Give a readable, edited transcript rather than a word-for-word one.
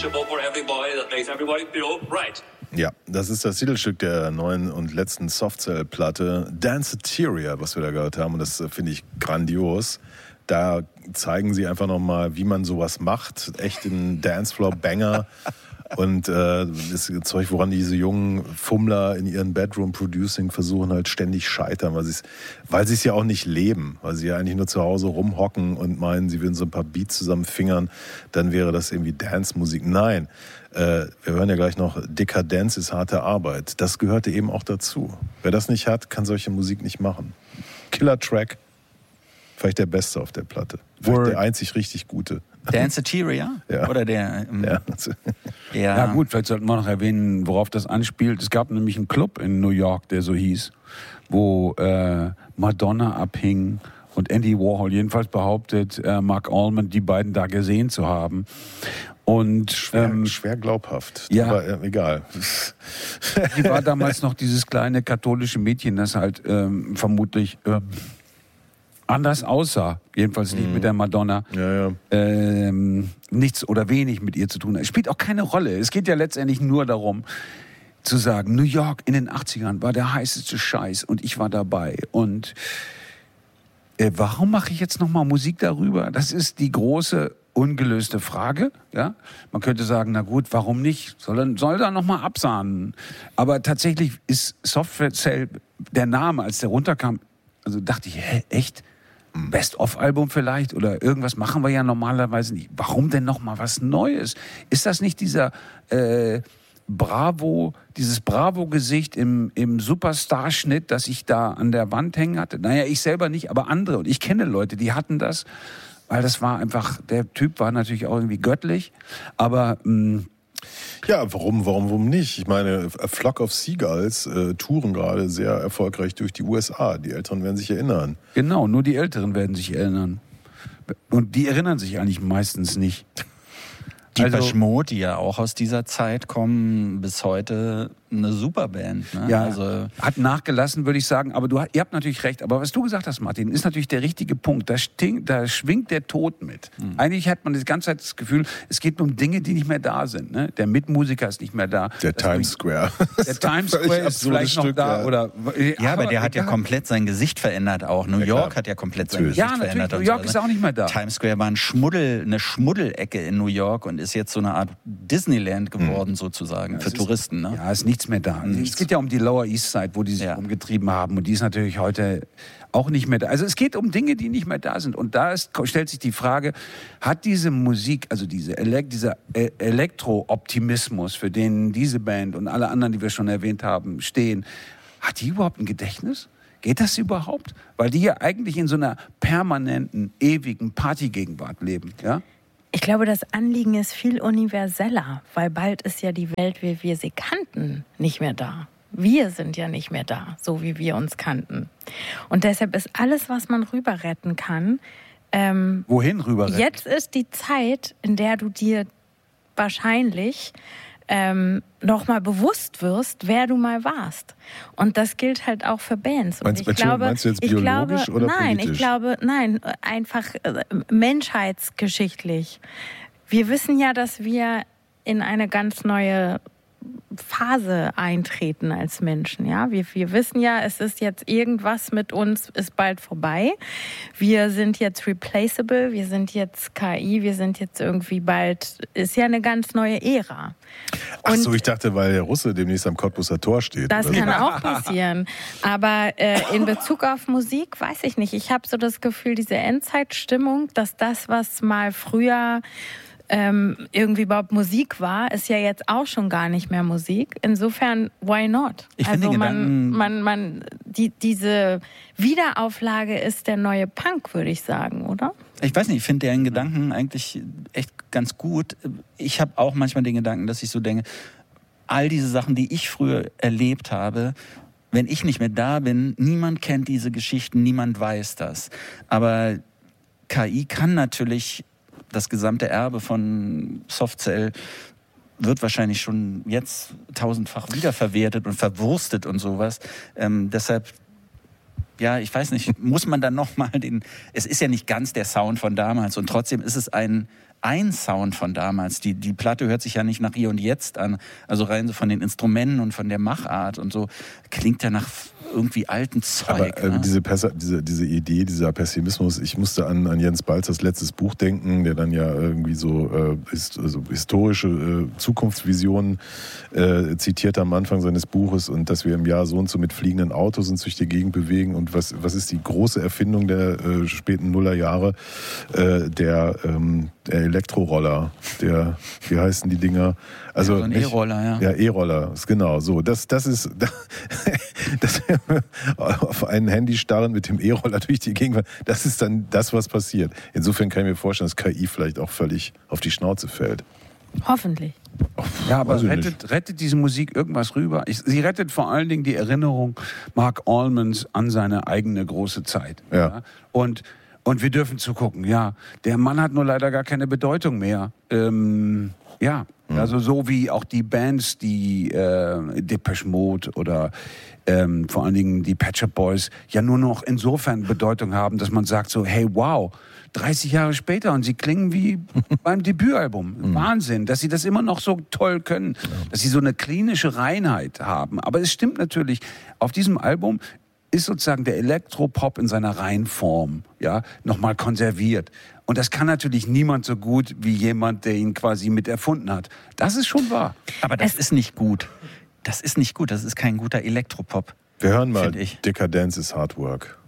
reachable for everybody, that makes everybody feel right. Ja, das ist das Titelstück der neuen und letzten Softcell-Platte Danceteria, was wir da gehört haben. Und das finde ich grandios. Da zeigen sie einfach nochmal, wie man sowas macht. Echt ein Dancefloor-Banger. Und das Zeug, woran diese jungen Fummler in ihren Bedroom-Producing versuchen, halt ständig scheitern, weil sie es ja auch nicht leben, weil sie ja eigentlich nur zu Hause rumhocken und meinen, sie würden so ein paar Beats zusammen fingern, dann wäre das irgendwie Dance-Musik. Nein, wir hören ja gleich noch, Dekadenz ist harte Arbeit. Das gehörte eben auch dazu. Wer das nicht hat, kann solche Musik nicht machen. Killer-Track, vielleicht der beste auf der Platte. Vielleicht der einzig richtig gute. Danceteria? Ja. Oder der... Ja gut, vielleicht sollten wir noch erwähnen, worauf das anspielt. Es gab nämlich einen Club in New York, der so hieß, wo Madonna abhing und Andy Warhol jedenfalls behauptet, Mark Allman die beiden da gesehen zu haben. Und schwer glaubhaft, ja, aber egal. Sie war damals noch dieses kleine katholische Mädchen, das halt vermutlich anders aussah, jedenfalls nicht mit der Madonna. Ja. Nichts oder wenig mit ihr zu tun hat. Es spielt auch keine Rolle. Es geht ja letztendlich nur darum, zu sagen, New York in den 80ern war der heißeste Scheiß und ich war dabei. Und warum mache ich jetzt nochmal Musik darüber? Das ist die große ungelöste Frage. Ja? Man könnte sagen, na gut, warum nicht? Soll da nochmal absahnen? Aber tatsächlich ist Softcell der Name, als der runterkam, also dachte ich, echt? Best-of-Album vielleicht oder irgendwas machen wir ja normalerweise nicht. Warum denn noch mal was Neues? Ist das nicht dieser dieses Bravo-Gesicht im Superstar-Schnitt, das ich da an der Wand hängen hatte? Naja, ich selber nicht, aber andere. Und ich kenne Leute, die hatten das, weil das war einfach, der Typ war natürlich auch irgendwie göttlich, aber... Ja, warum nicht? Ich meine, A Flock of Seagulls touren gerade sehr erfolgreich durch die USA. Die Älteren werden sich erinnern. Genau, nur die Älteren werden sich erinnern. Und die erinnern sich eigentlich meistens nicht. Depeche Mode, die ja auch aus dieser Zeit kommen, bis heute eine Superband. Ne? Ja, also hat nachgelassen, würde ich sagen. Aber ihr habt natürlich recht. Aber was du gesagt hast, Martin, ist natürlich der richtige Punkt. Da schwingt der Tod mit. Eigentlich hat man die ganze Zeit das Gefühl, es geht um Dinge, die nicht mehr da sind. Ne? Der Mitmusiker ist nicht mehr da. Der Times Square. Der Times Square ist vielleicht noch da. Ja. Oder, aber der hat ja komplett sein Gesicht verändert auch. New York hat ja komplett sein Gesicht verändert. New York ist auch nicht mehr da. Times Square war eine Schmuddelecke in New York und ist jetzt so eine Art Disneyland geworden sozusagen für Touristen. Ne? Ja, ist nichts mehr da. Es geht ja um die Lower East Side, wo die sich umgetrieben haben und die ist natürlich heute auch nicht mehr da. Also es geht um Dinge, die nicht mehr da sind und da stellt sich die Frage, hat diese Musik, also dieser Elektro-Optimismus, für den diese Band und alle anderen, die wir schon erwähnt haben, stehen, hat die überhaupt ein Gedächtnis? Geht das überhaupt? Weil die ja eigentlich in so einer permanenten, ewigen Partygegenwart leben, ja? Ich glaube, das Anliegen ist viel universeller, weil bald ist ja die Welt, wie wir sie kannten, nicht mehr da. Wir sind ja nicht mehr da, so wie wir uns kannten. Und deshalb ist alles, was man rüber retten kann... Wohin rüber retten? Jetzt ist die Zeit, in der du dir wahrscheinlich nochmal bewusst wirst, wer du mal warst. Und das gilt halt auch für Bands. Und meinst du jetzt biologisch oder politisch? Nein, einfach menschheitsgeschichtlich. Wir wissen ja, dass wir in eine ganz neue Phase eintreten als Menschen. Ja? Wir wissen ja, es ist jetzt irgendwas mit uns, ist bald vorbei. Wir sind jetzt replaceable, wir sind jetzt KI, wir sind jetzt irgendwie bald, ist ja eine ganz neue Ära. Ach so, ich dachte, weil der Russe demnächst am Cottbuser Tor steht. Das kann auch passieren. Aber in Bezug auf Musik, weiß ich nicht. Ich habe so das Gefühl, diese Endzeitstimmung, dass das, was mal früher irgendwie überhaupt Musik war, ist ja jetzt auch schon gar nicht mehr Musik. Insofern, why not? Ich finde diese Wiederauflage ist der neue Punk, würde ich sagen, oder? Ich weiß nicht, ich finde deren Gedanken eigentlich echt ganz gut. Ich habe auch manchmal den Gedanken, dass ich so denke, all diese Sachen, die ich früher erlebt habe, wenn ich nicht mehr da bin, niemand kennt diese Geschichten, niemand weiß das. Aber KI kann natürlich das gesamte Erbe von Softcell wird wahrscheinlich schon jetzt tausendfach wiederverwertet und verwurstet und sowas. Deshalb, ja, ich weiß nicht, muss man dann nochmal es ist ja nicht ganz der Sound von damals und trotzdem ist es ein ein Sound von damals. Die Platte hört sich ja nicht nach Hier und Jetzt an. Also rein so von den Instrumenten und von der Machart und so. Klingt ja nach irgendwie alten Zeug. Aber diese Idee, dieser Pessimismus, ich musste an Jens Balzers letztes Buch denken, der dann ja irgendwie so historische Zukunftsvisionen zitiert am Anfang seines Buches und dass wir im Jahr so und so mit fliegenden Autos uns durch die Gegend bewegen und was ist die große Erfindung der späten Nullerjahre, der Elektroroller, wie heißen die Dinger? Also so ein E-Roller, ja. Ja, E-Roller, genau. So, das ist das auf ein Handy starren mit dem E-Roller durch die Gegend. Das ist dann das, was passiert. Insofern kann ich mir vorstellen, dass KI vielleicht auch völlig auf die Schnauze fällt. Hoffentlich. Ja, aber rettet diese Musik irgendwas rüber? Sie rettet vor allen Dingen die Erinnerung Mark Almonds an seine eigene große Zeit. Ja. Und wir dürfen zugucken, ja. Der Mann hat nur leider gar keine Bedeutung mehr. Also so wie auch die Bands, die Depeche Mode oder vor allen Dingen die Pet Shop Boys ja nur noch insofern Bedeutung haben, dass man sagt so, hey, wow, 30 Jahre später und sie klingen wie beim Debütalbum. Wahnsinn, dass sie das immer noch so toll können, dass sie so eine klinische Reinheit haben. Aber es stimmt natürlich, auf diesem Album ist sozusagen der Elektropop in seiner Reinform, ja, nochmal konserviert. Und das kann natürlich niemand so gut wie jemand, der ihn quasi mit erfunden hat. Das ist schon wahr. Aber das ist nicht gut. Das ist nicht gut. Das ist kein guter Elektropop. Wir hören mal Decadence is Hard Work.